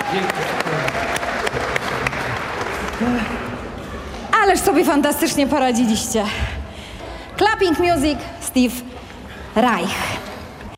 Ależ sobie fantastycznie poradziliście. Clapping Music, Steve Reich.